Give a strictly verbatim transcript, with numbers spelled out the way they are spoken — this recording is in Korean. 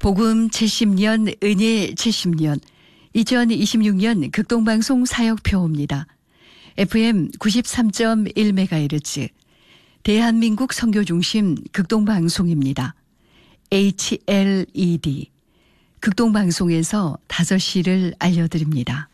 복음 칠십 년, 은혜 칠십 년, 이천이십육 년 극동방송 사역표입니다. 에프엠 구십삼 점 일 메가헤르츠, 대한민국 선교중심 극동방송입니다. 에이치엘이디, 극동방송에서 다섯 시를 알려드립니다.